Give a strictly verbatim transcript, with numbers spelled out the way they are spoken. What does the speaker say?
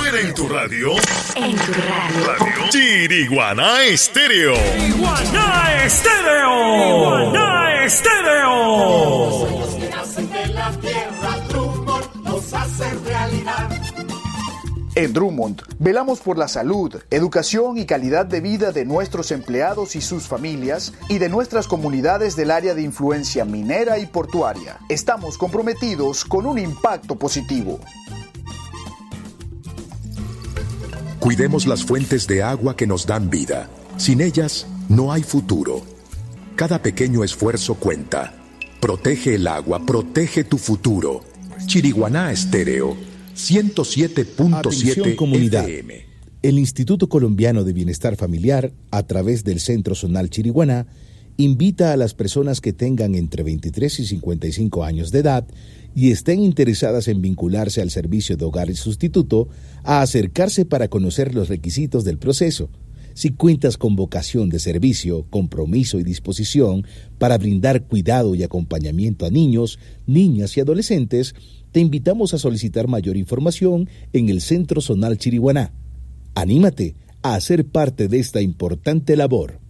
poner en tu radio. En tu radio. radio. Chiriguaná Estéreo. Chiriguaná Estéreo. Chiriguaná Estéreo. Los sueños que nacen de la tierra, Drummond los hace realidad. En Drummond, velamos por la salud, educación y calidad de vida de nuestros empleados y sus familias y de nuestras comunidades del área de influencia minera y portuaria. Estamos comprometidos con un impacto positivo. Cuidemos las fuentes de agua que nos dan vida. Sin ellas, no hay futuro. Cada pequeño esfuerzo cuenta. Protege el agua, protege tu futuro. Chiriguaná Estéreo, ciento siete punto siete comunidad. F M. El Instituto Colombiano de Bienestar Familiar, a través del Centro Zonal Chiriguaná, invita a las personas que tengan entre veintitrés y cincuenta y cinco años de edad y estén interesadas en vincularse al servicio de hogar y sustituto a acercarse para conocer los requisitos del proceso. Si cuentas con vocación de servicio, compromiso y disposición para brindar cuidado y acompañamiento a niños, niñas y adolescentes, te invitamos a solicitar mayor información en el Centro Zonal Chiriguaná. Anímate a ser parte de esta importante labor.